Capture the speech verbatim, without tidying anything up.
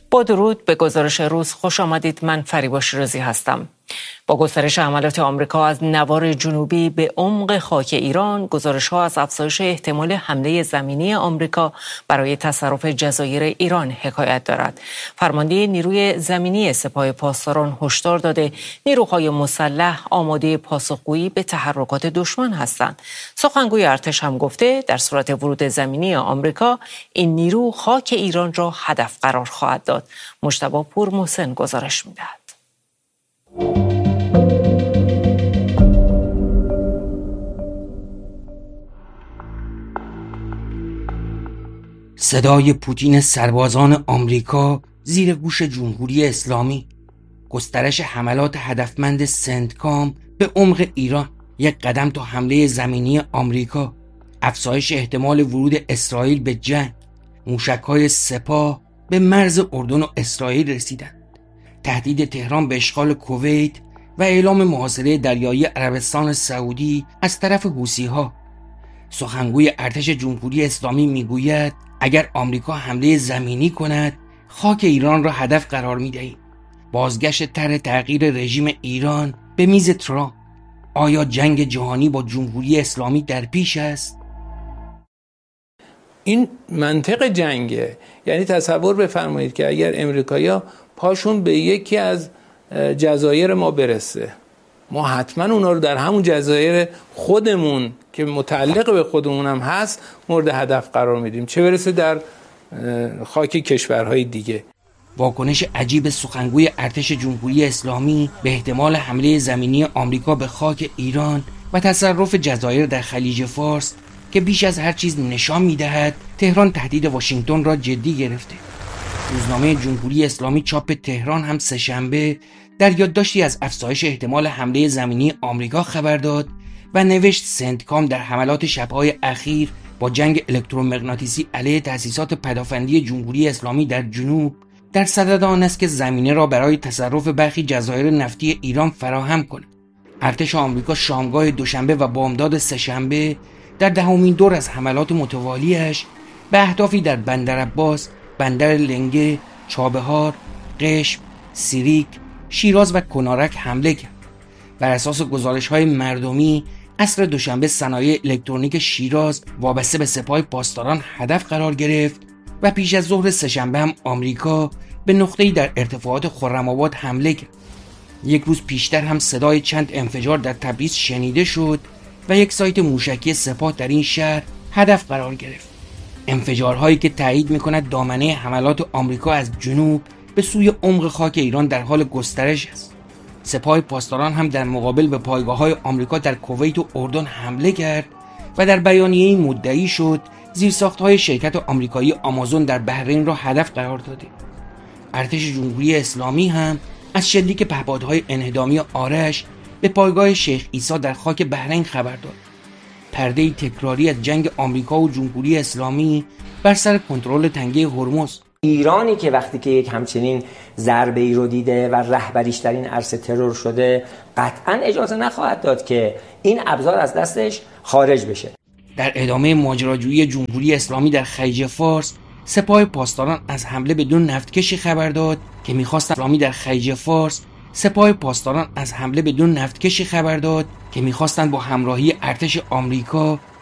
با درود به گزارش روز خوش آمدید. من فریبا شیرازی هستم. با گسترش حملات آمریکا از نوار جنوبی به عمق خاک ایران، گزارش‌ها از افزایش احتمال حمله زمینی آمریکا برای تصرف جزایر ایران حکایت دارد. فرمانده نیروی زمینی سپاه پاسداران هشدار داده نیروهای مسلح آماده پاسخگویی به تحرکات دشمن هستند. سخنگوی ارتش هم گفته در صورت ورود زمینی آمریکا این نیرو خاک ایران را هدف قرار خواهد داد. مجتبی پور محسن گزارش می‌دهد. صدای پوتین سربازان آمریکا زیر گوش جمهوری اسلامی. گسترش حملات هدفمند سنتکام به عمق ایران، یک قدم تا حمله زمینی آمریکا. افزایش احتمال ورود اسرائیل به جنگ. موشک‌های سپاه به مرز اردن و اسرائیل رسیدند. تهدید تهران به اشغال کویت و اعلام محاصره دریایی عربستان سعودی از طرف حوثی‌ها. سخنگوی ارتش جمهوری اسلامی میگوید اگر آمریکا حمله زمینی کند، خاک ایران را هدف قرار می‌دهیم. بازگشت طرح تغییر رژیم ایران به میز ترامپ. آیا جنگ جهانی با جمهوری اسلامی در پیش است؟ این منطق جنگه. یعنی تصور بفرمایید که اگر امریکایی‌ها پاشون به یکی از جزایر ما برسه، ما حتما اونا رو در همون جزایر خودمون که متعلق به خودمون هم هست مورد هدف قرار میدیم، چه برسه در خاک کشورهای دیگه. واکنش عجیب سخنگوی ارتش جمهوری اسلامی به احتمال حمله زمینی آمریکا به خاک ایران و تصرف جزایر در خلیج فارس که بیش از هر چیز نشان میدهد تهران تهدید واشنگتن را جدی گرفته. روزنامه جمهوری اسلامی چاپ تهران هم سه‌شنبه در یادداشتی از افزایش احتمال حمله زمینی آمریکا خبر داد و نوشت سنتکام در حملات شب‌های اخیر با جنگ الکترومغناطیسی علیه تأسیسات پدافندی جمهوری اسلامی در جنوب در صدد آن است که زمینه را برای تصرف برخی جزایر نفتی ایران فراهم کند. ارتش آمریکا شامگاه دوشنبه و بامداد سه‌شنبه در دهمین دور از حملات متوالیش به اهدافی در بندرعباس، بندر لنگه، چابهار، قشم، سیریک، شیراز و کنارک حمله کرد. بر اساس گزارش‌های مردمی، عصر دوشنبه صنایع الکترونیک شیراز وابسته به سپاه پاسداران هدف قرار گرفت و پیش از ظهر سه‌شنبه هم آمریکا به نقطه‌ای در ارتفاعات خرم‌آباد حمله کرد. یک روز پیشتر هم صدای چند انفجار در تبریز شنیده شد و یک سایت موشکی سپاه در این شهر هدف قرار گرفت. انفجارهایی که تایید می‌کند دامنه حملات آمریکا از جنوب به سوی عمق خاک ایران در حال گسترش است. سپاه پاسداران هم در مقابل به پایگاه‌های آمریکا در کویت و اردن حمله کرد و در بیانیه‌ای مدعی شد زیرساخت‌های شرکت آمریکایی آمازون در بحرین را هدف قرار داده. ارتش جمهوری اسلامی هم از شلیک پهپادهای انهدامی آرش به پایگاه شیخ عیسی در خاک بحرین خبر داد. پرده تکراری از جنگ آمریکا و جمهوری اسلامی بر سر کنترل تنگه هرمز. ایرانی که وقتی که یک همچنین ضربه ای رو دیده و رهبریش در این عرصه ترور شده، قطعا اجازه نخواهد داد که این ابزار از دستش خارج بشه. در ادامه ماجراجویی جمهوری اسلامی در خلیج فارس، سپاه پاسداران از حمله بدون نفتکشی خبر داد که می‌خواستند اسلامی در خلیج فارس سپاه پاسداران از حمله بدون نفتکشی خبر داد که می‌خواستند با همراهی ارتش آمریکا